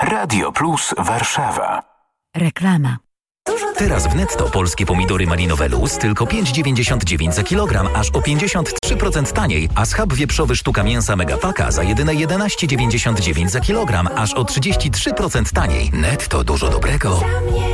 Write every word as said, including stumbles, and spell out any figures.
Radio Plus Warszawa. Reklama. Teraz w Netto polskie pomidory malinowe Luz tylko pięć dziewięćdziesiąt dziewięć za kilogram, aż o pięćdziesiąt trzy procent taniej, a schab wieprzowy sztuka mięsa Megapaka za jedyne jedenaście dziewięćdziesiąt dziewięć za kilogram, aż o trzydzieści trzy procent taniej. Netto, dużo dobrego.